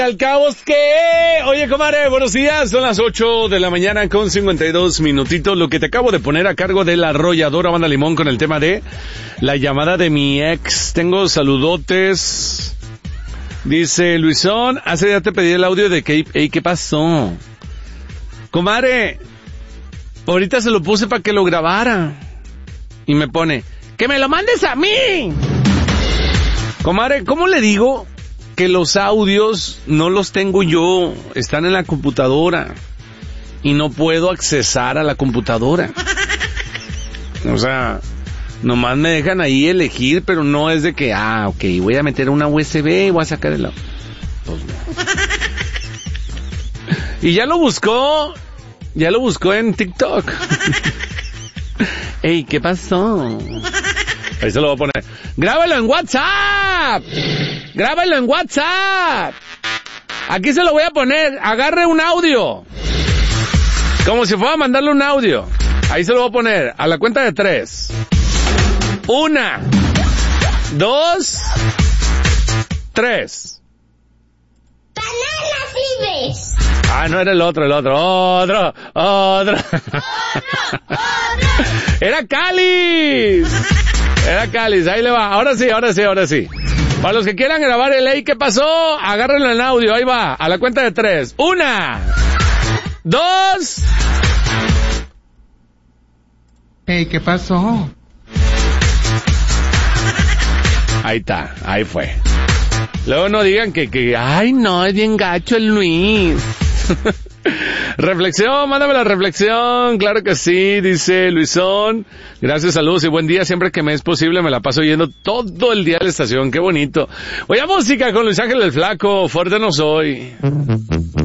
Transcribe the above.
Al cabo es que... Oye, comadre, buenos días. Son las 8 de la mañana con 52 minutitos. Lo que te acabo de poner a cargo de la arrolladora Banda Limón con el tema de la llamada de mi ex. Tengo saludotes. Dice Luisón, hace día te pedí el audio de que... Ey, ¿qué pasó? Comadre, ahorita se lo puse para que lo grabara. Y me pone, ¡que me lo mandes a mí! Comadre, ¿cómo le digo que los audios no los tengo yo? Están en la computadora y no puedo accesar a la computadora. O sea, nomás me dejan ahí elegir, pero no es de que, ok, voy a meter una USB y voy a sacar el audio. Pues no. Y ya lo buscó en TikTok. Ey, ¿qué pasó? Ahí se lo voy a poner. ¡Grábalo en WhatsApp! ¡Grábalo en WhatsApp! Aquí se lo voy a poner. Agarre un audio. Como si fuera a mandarle un audio. Ahí se lo voy a poner. A la cuenta de 3. 1, 2, 3. ¡Bananas libres! No era el otro. Otro. Era Cáliz. Ahí le va. Ahora sí. Para los que quieran grabar el Ey, ¿qué pasó? Agárrenlo en audio. Ahí va. A la cuenta de 3. 1, 2. Ey, ¿qué pasó? Ahí está. Ahí fue. Luego no digan que ay, no, es bien gacho el Luis. Reflexión, mándame la reflexión. Claro que sí, dice Luisón. Gracias, saludos y buen día. Siempre que me es posible me la paso oyendo todo el día a la estación. Qué bonito. Oye, música con Luis Ángel el Flaco. Fuerte no soy.